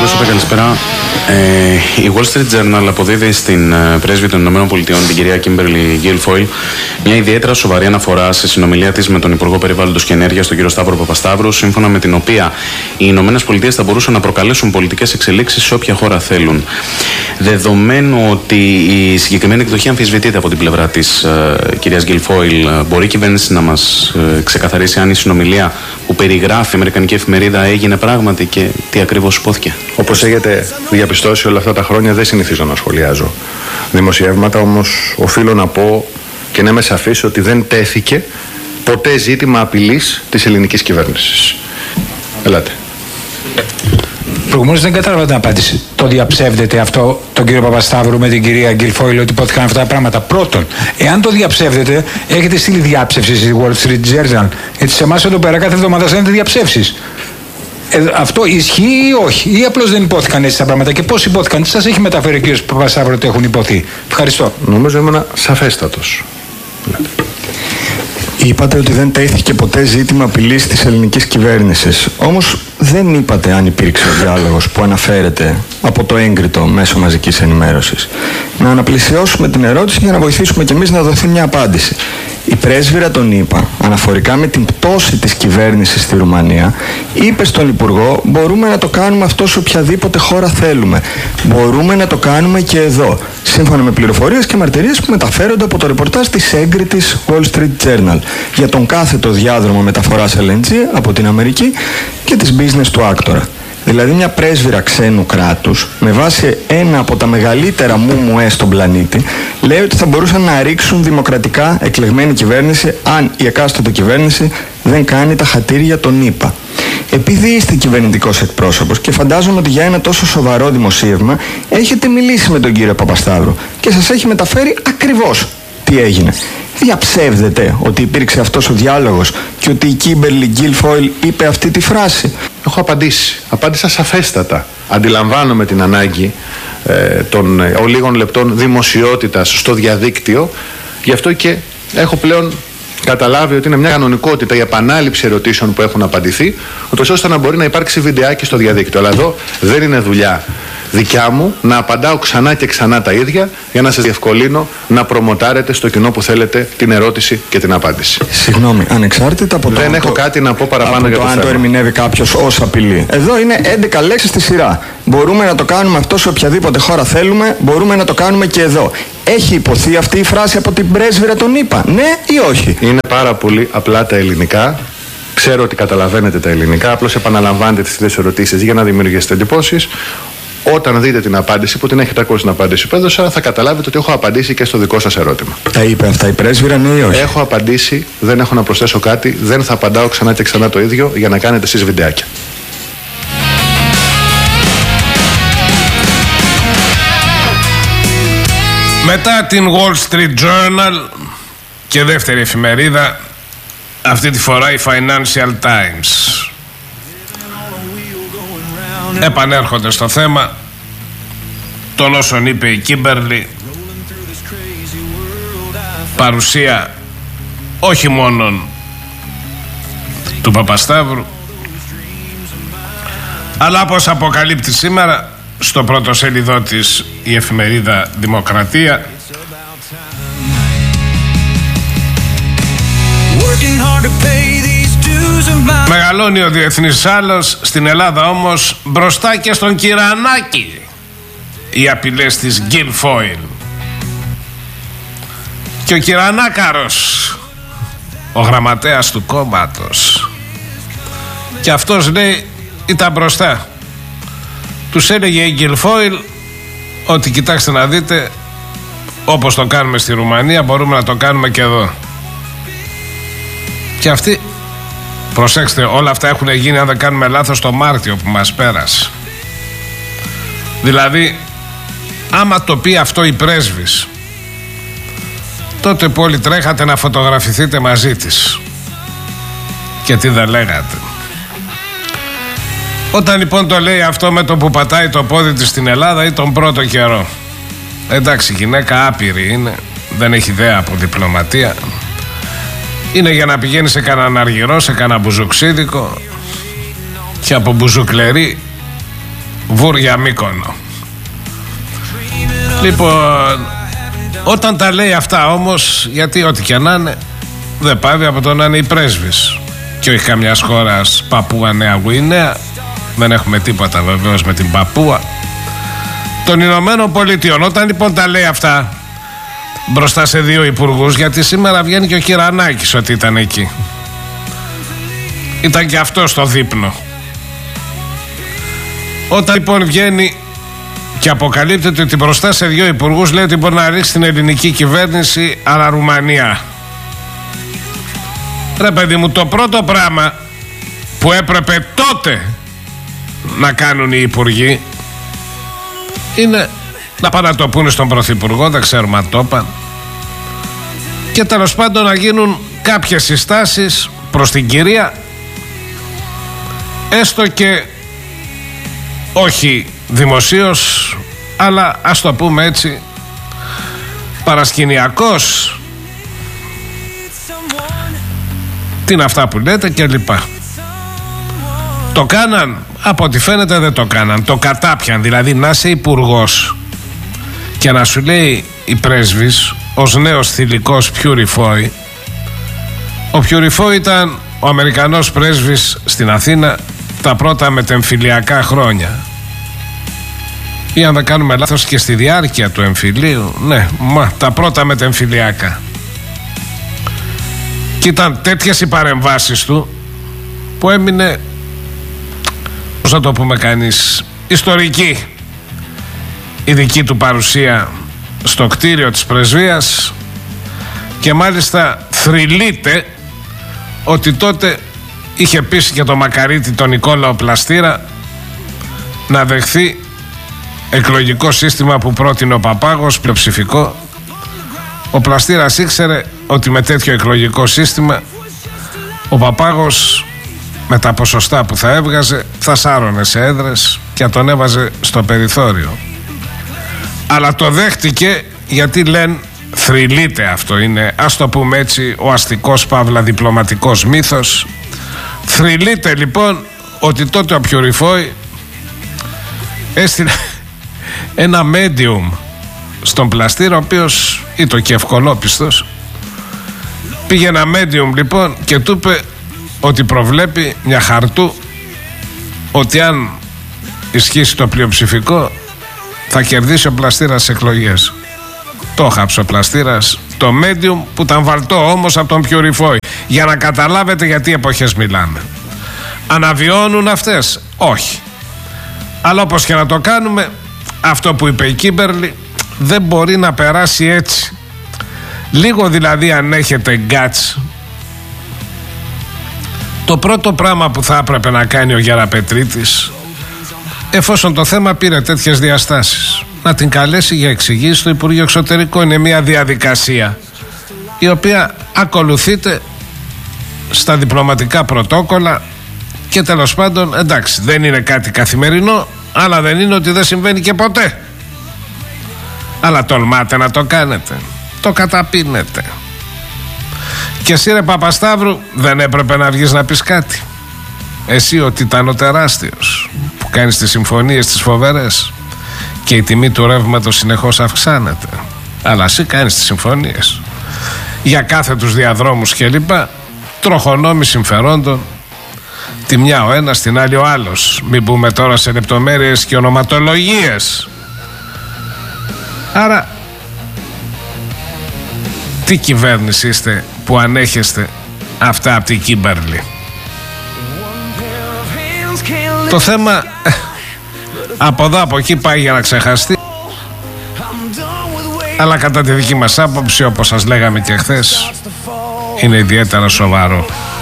Αντιπρόσωπε, καλησπέρα. Η Wall Street Journal αποδίδει στην πρέσβη των ΗΠΑ, την κυρία Κίμπερλι Γκίλφοιλ, μια ιδιαίτερα σοβαρή αναφορά σε συνομιλία της με τον Υπουργό Περιβάλλοντος και Ενέργειας, τον κύριο Σταύρο Παπασταύρου, σύμφωνα με την οποία οι ΗΠΑ θα μπορούσαν να προκαλέσουν πολιτικές εξελίξεις σε όποια χώρα θέλουν. Δεδομένου ότι η συγκεκριμένη εκδοχή αμφισβητείται από την πλευρά της κυρίας Γκίλφοιλ, μπορεί η κυβέρνηση να μας ξεκαθαρίσει αν η συνομιλία που περιγράφει η Αμερικανική εφημερίδα έγινε πράγματι και τι ακριβώς υπόθηκε? Όπως έχετε διαπιστώσει όλα αυτά τα χρόνια, δεν συνηθίζω να σχολιάζω δημοσιεύματα, όμως οφείλω να πω και να είμαι σαφής ότι δεν τέθηκε ποτέ ζήτημα απειλής της ελληνικής κυβέρνησης. Ελάτε. Προηγουμένως δεν κατάλαβα την απάντηση. Το διαψεύδεται αυτό τον κύριο Παπασταύρου με την κυρία Γκίλφοιλ ότι υπόθηκαν αυτά τα πράγματα? Πρώτον, εάν το διαψεύδεται, έχετε στείλει διάψευση στη Wall Street Journal. Γιατί σε εμάς εδώ πέρα κάθε εβδομάδα στέλνετε διαψεύσεις. Αυτό ισχύει ή όχι? Ή απλώς δεν υπόθηκαν έτσι τα πράγματα? Και πώς υπόθηκαν? Τι σας έχει μεταφέρει ο κύριος Παπασταύρου ότι έχουν υποθεί? Ευχαριστώ. Νομίζω ήμουν σαφέστατος. Είπατε ότι δεν τέθηκε ποτέ ζήτημα απειλής της ελληνικής κυβέρνησης. Όμως δεν είπατε αν υπήρξε ο διάλογος που αναφέρεται από το έγκριτο μέσο μαζικής ενημέρωσης. Να αναπλησιώσουμε την ερώτηση για να βοηθήσουμε κι εμείς να δοθεί μια απάντηση. Η πρέσβυρα των ΗΠΑ, αναφορικά με την πτώση της κυβέρνησης στη Ρουμανία, είπε στον Υπουργό: μπορούμε να το κάνουμε αυτό σε οποιαδήποτε χώρα θέλουμε. Μπορούμε να το κάνουμε και εδώ. Σύμφωνα με πληροφορίες και μαρτυρίες που μεταφέρονται από το ρεπορτάζ της έγκριτης Wall Street Journal για τον κάθετο διάδρομο μεταφοράς LNG από την Αμερική και της business του άκτορα. Δηλαδή μια πρέσβυρα ξένου κράτους, με βάση ένα από τα μεγαλύτερα μουμουέ στον πλανήτη, λέει ότι θα μπορούσαν να ρίξουν δημοκρατικά εκλεγμένη κυβέρνηση αν η εκάστοτε κυβέρνηση δεν κάνει τα χατήρια των ΗΠΑ. Επειδή είστε κυβερνητικός εκπρόσωπος και φαντάζομαι ότι για ένα τόσο σοβαρό δημοσίευμα έχετε μιλήσει με τον κύριο Παπασταύρου και σας έχει μεταφέρει ακριβώς τι έγινε. Διαψεύδεται ότι υπήρξε αυτός ο διάλογος και ότι η Κίμπερλι Γκίλφοιλ είπε αυτή τη φράση? Έχω απαντήσει. Απάντησα σαφέστατα. Αντιλαμβάνομαι την ανάγκη των λίγων λεπτών δημοσιότητας στο διαδίκτυο. Γι' αυτό και έχω πλέον καταλάβει ότι είναι μια κανονικότητα η επανάληψη ερωτήσεων που έχουν απαντηθεί, ούτως ώστε να μπορεί να υπάρξει βιντεάκι στο διαδίκτυο. Αλλά εδώ δεν είναι δουλειά δικιά μου να απαντάω ξανά και ξανά τα ίδια για να σας διευκολύνω να προμοτάρετε στο κοινό που θέλετε την ερώτηση και την απάντηση. Συγγνώμη, ανεξάρτητα από το δεν έχω κάτι να πω παραπάνω για το θέμα. Αν το ερμηνεύει κάποιος ως απειλή. Εδώ είναι 11 λέξεις στη σειρά. Μπορούμε να το κάνουμε αυτό σε οποιαδήποτε χώρα θέλουμε, μπορούμε να το κάνουμε και εδώ. Έχει υποθεί αυτή η φράση από την πρέσβυρα των ΗΠΑ, ναι ή όχι? Είναι πάρα πολύ απλά τα ελληνικά. Ξέρω ότι καταλαβαίνετε τα ελληνικά, απλώς επαναλαμβάνετε τις ίδιες ερωτήσεις για να δημιουργήσετε εντυπώσεις. Όταν δείτε την απάντηση, που την έχετε ακούσει την απάντηση που έδωσα, θα καταλάβετε ότι έχω απαντήσει και στο δικό σας ερώτημα. Τα είπε αυτά η πρέσβυρα, ναι ή όχι? Έχω απαντήσει, δεν έχω να προσθέσω κάτι, δεν θα απαντάω ξανά και ξανά το ίδιο για να κάνετε εσείς βιντεάκια. Μετά την Wall Street Journal και δεύτερη εφημερίδα, αυτή τη φορά η Financial Times, επανέρχονται στο θέμα των όσων είπε η Κίμπερλι. Παρουσία όχι μόνον του Παπασταύρου, αλλά όπως αποκαλύπτει σήμερα στο πρώτο σελίδο της η εφημερίδα Δημοκρατία, μεγαλώνει ο διεθνής άλλος, στην Ελλάδα όμως μπροστά και στον Κυρανάκη οι απειλές της Γκίλφοιλ. Και ο Κυρανάκαρος, ο γραμματέας του κόμματος, και αυτός λέει ήταν μπροστά. Τους έλεγε η Γκίλφοιλ ότι κοιτάξτε να δείτε, όπως το κάνουμε στη Ρουμανία μπορούμε να το κάνουμε και εδώ. Και αυτοί, προσέξτε, όλα αυτά έχουν γίνει, αν δεν κάνουμε λάθος, το Μάρτιο που μας πέρασε. Δηλαδή άμα το πει αυτό η πρέσβης, τότε που όλοι τρέχατε να φωτογραφηθείτε μαζί της. Και τι δεν λέγατε. Όταν λοιπόν το λέει αυτό με το που πατάει το πόδι της στην Ελλάδα ή τον πρώτο καιρό, εντάξει, γυναίκα άπειρη είναι, δεν έχει ιδέα από διπλωματία, είναι για να πηγαίνει σε κανέναν αργυρό, σε κανένα μπουζουξίδικο, και από μπουζουκλερί Βούρια Μύκονο. Λοιπόν, όταν τα λέει αυτά όμως, γιατί ό,τι και να είναι, δεν πάβει από το να είναι η πρέσβης και όχι καμιάς χώρας Παπούα Νέα Γουινέα. Δεν έχουμε τίποτα βεβαίως με την Παπούα των Ηνωμένων Πολιτειών. Όταν λοιπόν τα λέει αυτά μπροστά σε δύο υπουργούς, γιατί σήμερα βγαίνει και ο Κυρανάκης ότι ήταν εκεί, ήταν και αυτό στο δείπνο. Όταν λοιπόν βγαίνει και αποκαλύπτεται ότι μπροστά σε δύο υπουργούς λέει ότι μπορεί να ρίξει την ελληνική κυβέρνηση αλλά Ρουμανία. Ρε παιδί μου, το πρώτο πράγμα που έπρεπε τότε να κάνουν οι υπουργοί είναι να πάνε να το πούνε στον Πρωθυπουργό, δεν ξέρουμε αν το είπαν, και τέλος πάντων να γίνουν κάποιες συστάσεις προς την κυρία, έστω και όχι δημοσίως, αλλά ας το πούμε έτσι παρασκηνιακός. Τι είναι αυτά που λέτε και λοιπά. Το κάναν? Από ό,τι φαίνεται δεν το κάναν. Το κατάπιαν. Δηλαδή να είσαι υπουργός και να σου λέει η πρέσβης ως νέος θηλυκός Πιουριφόη. Ο Πιουριφόη ήταν ο Αμερικανός πρέσβης στην Αθήνα τα πρώτα μετεμφυλιακά χρόνια, ή αν δεν κάνουμε λάθος και στη διάρκεια του εμφυλίου. Ναι, τα πρώτα μετεμφυλιακά. Και ήταν τέτοιες οι παρεμβάσεις του που έμεινε, πώς θα το πούμε κανείς, ιστορική η δική του παρουσία στο κτίριο της πρεσβείας. Και μάλιστα θρυλείται ότι τότε είχε πείσει και το μακαρίτη τον Νικόλαο Πλαστήρα να δεχθεί εκλογικό σύστημα που πρότεινε ο Παπάγος, πλειοψηφικό. Ο Πλαστήρας ήξερε ότι με τέτοιο εκλογικό σύστημα ο Παπάγος με τα ποσοστά που θα έβγαζε θα σάρωνε σε έδρες και τον έβαζε στο περιθώριο. Αλλά το δέχτηκε γιατί λένε θρυλείται, αυτό είναι, ας το πούμε έτσι, ο αστικός παύλα διπλωματικός μύθος. Θρυλείται λοιπόν ότι τότε ο Πιουριφόη έστειλε ένα medium στον Πλαστήρα, ο οποίος ήταν και ευκολόπιστος. Πήγε ένα medium λοιπόν και του είπε ότι προβλέπει μια χαρτού ότι αν ισχύσει το πλειοψηφικό θα κερδίσει ο Πλαστήρας εκλογές. Το χάψε ο Πλαστήρας το medium που ήταν βαλτό όμως από τον Πιουριφόη, για να καταλάβετε γιατί εποχές μιλάμε. Αναβιώνουν αυτές? Όχι. Αλλά όπως και να το κάνουμε, αυτό που είπε η Κίμπερλι δεν μπορεί να περάσει έτσι. Λίγο δηλαδή αν έχετε γκάτς. Το πρώτο πράγμα που θα έπρεπε να κάνει ο Γεραπετρίτης, εφόσον το θέμα πήρε τέτοιες διαστάσεις, να την καλέσει για εξηγήσεις στο Υπουργείο Εξωτερικών. Είναι μια διαδικασία η οποία ακολουθείται στα διπλωματικά πρωτόκολλα και τέλος πάντων, εντάξει, δεν είναι κάτι καθημερινό, αλλά δεν είναι ότι δεν συμβαίνει και ποτέ. Αλλά τολμάτε να το κάνετε, το καταπίνετε. Και εσύ ρε Παπασταύρου, δεν έπρεπε να βγεις να πεις κάτι? Εσύ ότι ήταν ο τεράστιος που κάνεις τις συμφωνίες τις φοβερές και η τιμή του ρεύματος συνεχώς αυξάνεται, αλλά εσύ κάνεις τις συμφωνίες για κάθε τους διαδρόμους και λοιπά, τροχονόμοι συμφερόντων, τη μια ο ένας, την άλλη ο άλλος. Μην μπούμε τώρα σε λεπτομέρειες και ονοματολογίες. Άρα τι κυβέρνηση είστε που ανέχεστε αυτά από την Κίμπερλι? Το θέμα από εδώ από εκεί πάει για να ξεχαστεί, αλλά κατά τη δική μας άποψη, όπως σας λέγαμε και χθες, είναι ιδιαίτερα σοβαρό.